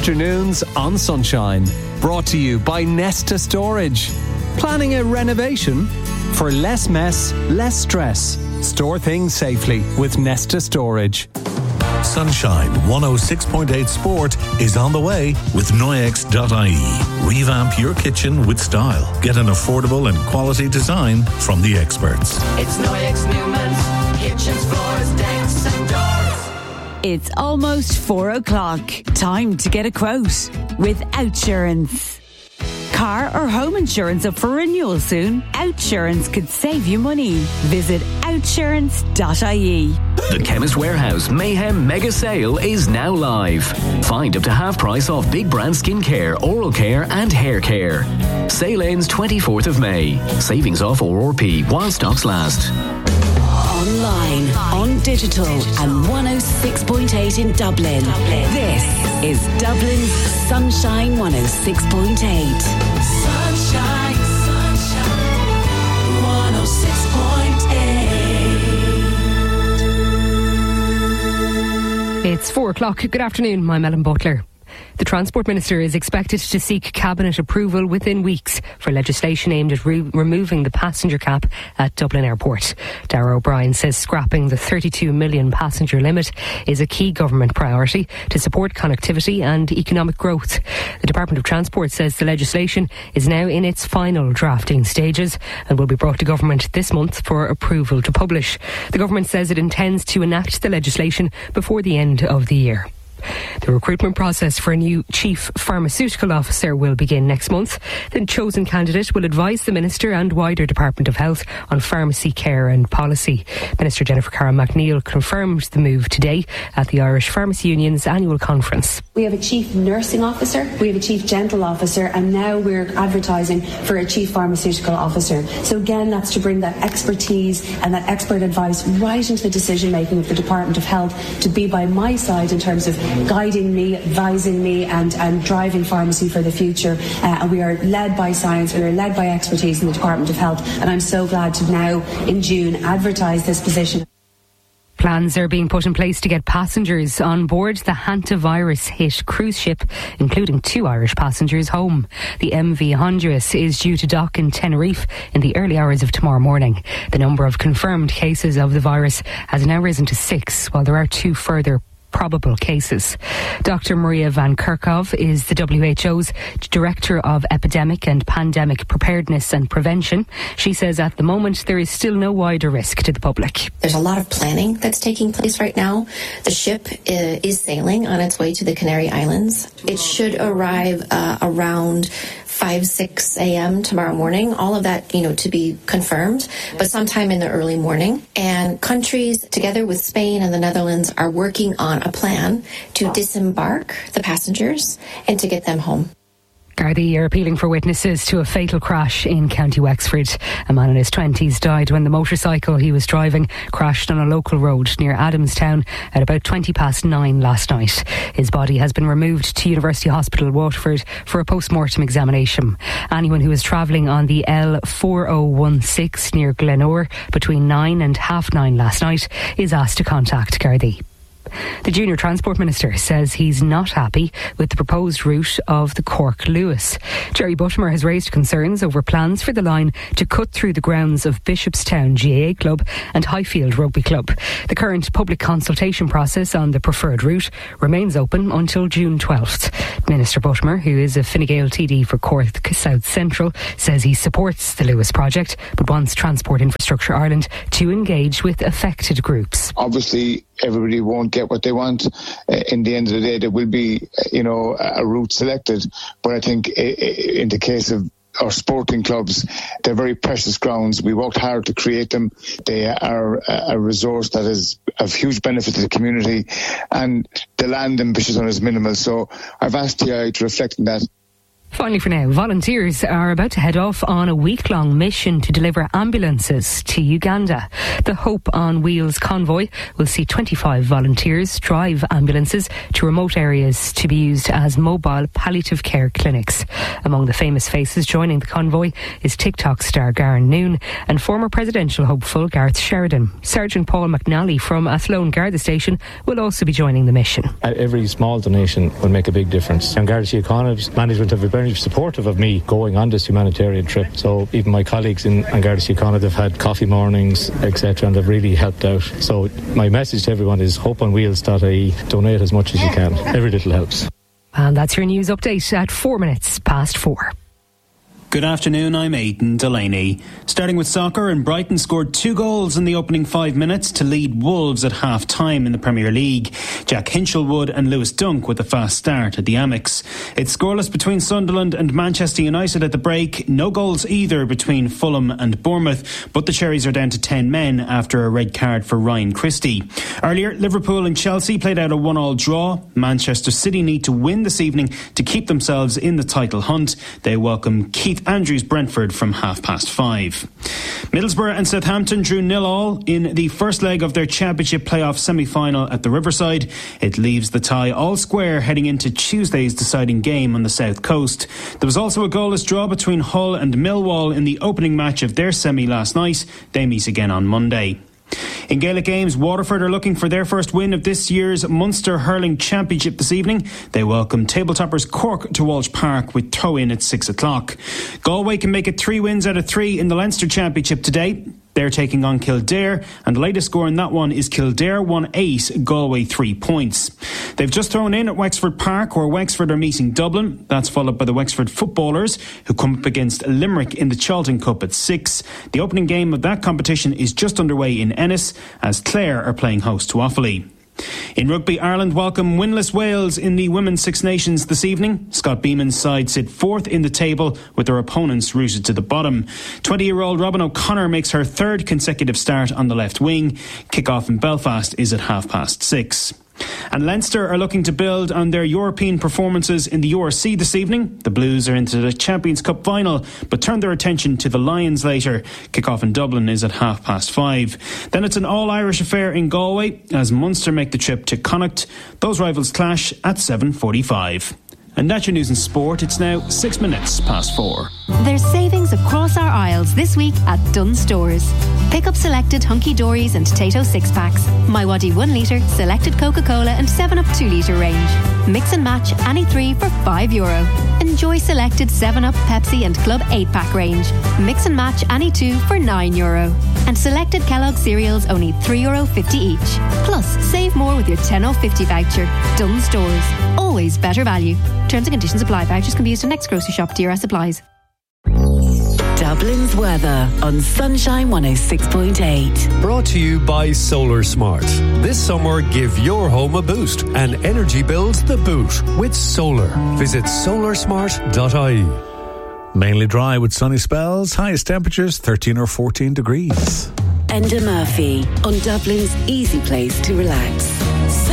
Afternoons on Sunshine. Brought to you by Nesta Storage. Planning a renovation? For less mess, less stress. Store things safely with Nesta Storage. Sunshine 106.8 Sport is on the way with Noyex.ie. Revamp your kitchen with style. Get an affordable and quality design from the experts. It's Noyex Newman's kitchens, floors, decks and doors. It's almost 4 o'clock. Time to get a quote with Outsurance. Car or home insurance up for renewal soon? Outsurance could save you money. Visit outsurance.ie. The Chemist Warehouse Mayhem Mega Sale is now live. Find up to half price off big brand skincare, oral care and hair care. Sale ends 24th of May. Savings off ORP while stocks last. Online, on digital and 106.8 in Dublin. This is Dublin's Sunshine 106.8. Sunshine, sunshine, 106.8. It's 4 o'clock. Good afternoon. I'm Ellen Butler. The Transport Minister is expected to seek Cabinet approval within weeks for legislation aimed at removing the passenger cap at Dublin Airport. Darragh O'Brien says scrapping the 32 million passenger limit is a key government priority to support connectivity and economic growth. The Department of Transport says the legislation is now in its final drafting stages and will be brought to government this month for approval to publish. The government says it intends to enact the legislation before the end of the year. The recruitment process for a new Chief Pharmaceutical Officer will begin next month. The chosen candidate will advise the Minister and wider Department of Health on pharmacy care and policy. Minister Jennifer Carroll MacNeill confirmed the move today at the Irish Pharmacy Union's annual conference. We have a Chief Nursing Officer, we have a Chief Dental Officer, and now we're advertising for a Chief Pharmaceutical Officer. So again, that's to bring that expertise and that expert advice right into the decision making of the Department of Health, to be by my side in terms of guiding me, advising me and driving pharmacy for the future. And we are led by science, we are led by expertise in the Department of Health, and I'm so glad to now in June advertise this position. Plans are being put in place to get passengers on board the hantavirus-hit cruise ship, including 2 Irish passengers, home. The MV Honduras is due to dock in Tenerife in the early hours of tomorrow morning. The number of confirmed cases of the virus has now risen to 6, while there are 2 further probable cases. Dr. Maria Van Kerkhove is the WHO's Director of Epidemic and Pandemic Preparedness and Prevention. She says at the moment there is still no wider risk to the public. There's a lot of planning that's taking place right now. The ship is sailing on its way to the Canary Islands. It should arrive around 5-6 a.m. tomorrow morning. All of that, to be confirmed, but sometime in the early morning. And countries, together with Spain and the Netherlands, are working on a plan to disembark the passengers and to get them home. Gardaí are appealing for witnesses to a fatal crash in County Wexford. A man in his 20s died when the motorcycle he was driving crashed on a local road near Adamstown at about 9:20 last night. His body has been removed to University Hospital Waterford for a post-mortem examination. Anyone who was travelling on the L4016 near Glenore between 9 and 9:30 last night is asked to contact Gardaí. The Junior Transport Minister says he's not happy with the proposed route of the Cork-Lewis. Jerry Buttimer has raised concerns over plans for the line to cut through the grounds of Bishopstown GAA Club and Highfield Rugby Club. The current public consultation process on the preferred route remains open until June 12th. Minister Buttimer, who is a Fine Gael TD for Cork South Central, says he supports the Lewis project but wants Transport Infrastructure Ireland to engage with affected groups. Obviously, everybody won't get what they want. In the end of the day, there will be, a route selected. But I think in the case of our sporting clubs, they're very precious grounds. We worked hard to create them. They are a resource that is of huge benefit to the community, and the land in Bishopstown is minimal. So I've asked TI to reflect on that. Finally for now, volunteers are about to head off on a week-long mission to deliver ambulances to Uganda. The Hope on Wheels convoy will see 25 volunteers drive ambulances to remote areas to be used as mobile palliative care clinics. Among the famous faces joining the convoy is TikTok star Garen Noon and former presidential hopeful Gareth Sheridan. Sergeant Paul McNally from Athlone Garda Station will also be joining the mission. Every small donation will make a big difference. And Garda Síochána's management have been very supportive of me going on this humanitarian trip. So even my colleagues in Garda Síochána, they've had coffee mornings, etc., and they've really helped out. So my message to everyone is hopeonwheels.ie. Donate as much as you can. Every little helps. And that's your news update at 4:04. Good afternoon, I'm Aidan Delaney. Starting with soccer, and Brighton scored 2 goals in the opening 5 minutes to lead Wolves at half-time in the Premier League. Jack Hinchelwood and Lewis Dunk with a fast start at the Amex. It's scoreless between Sunderland and Manchester United at the break. No goals either between Fulham and Bournemouth, but the Cherries are down to 10 men after a red card for Ryan Christie. Earlier, Liverpool and Chelsea played out a 1-1 draw. Manchester City need to win this evening to keep themselves in the title hunt. They welcome Keith Andrews Brentford from 5:30. Middlesbrough and Southampton drew 0-0 in the first leg of their Championship playoff semi-final at the Riverside. It leaves the tie all square heading into Tuesday's deciding game on the south coast. There was also a goalless draw between Hull and Millwall in the opening match of their semi last night. They meet again on Monday. In Gaelic games, Waterford are looking for their first win of this year's Munster Hurling Championship this evening. They welcome tabletoppers Cork to Walsh Park with throw-in at 6 o'clock. Galway can make it 3 wins out of 3 in the Leinster Championship today. They're taking on Kildare, and the latest score in that one is Kildare 1-8, Galway 3 points. They've just thrown in at Wexford Park, where Wexford are meeting Dublin. That's followed by the Wexford footballers, who come up against Limerick in the Charlton Cup at 6. The opening game of that competition is just underway in Ennis, as Clare are playing host to Offaly. In rugby, Ireland welcome winless Wales in the Women's Six Nations this evening. Scott Beeman's side sit 4th in the table with their opponents rooted to the bottom. 20-year-old Robin O'Connor makes her 3rd consecutive start on the left wing. Kick-off in Belfast is at 6:30. And Leinster are looking to build on their European performances in the URC this evening. The Blues are into the Champions Cup final, but turn their attention to the Lions later. Kick-off in Dublin is at 5:30. Then it's an all-Irish affair in Galway as Munster make the trip to Connacht. Those rivals clash at 7:45. And that's your news and sport. It's now 4:06. There's savings across our aisles this week at Dunnes Stores. Pick up selected Hunky Dories and Tato 6-packs, My Waddy 1 litre, selected Coca-Cola and 7-Up 2 litre range. Mix and match any 3 for €5. Enjoy selected 7-Up, Pepsi and Club 8-pack range. Mix and match any 2 for €9. And selected Kellogg cereals only €3.50 each. Plus, save more with your 10.50 voucher. Dunnes Stores. Always better value. Terms and conditions apply. Vouchers can be used in next grocery shop. DRS applies. Dublin's weather on Sunshine 106.8. Brought to you by Solar Smart. This summer, give your home a boost and energy bills the boot with solar. Visit solarsmart.ie. Mainly dry with sunny spells. Highest temperatures 13 or 14 degrees. Enda Murphy on Dublin's easy place to relax.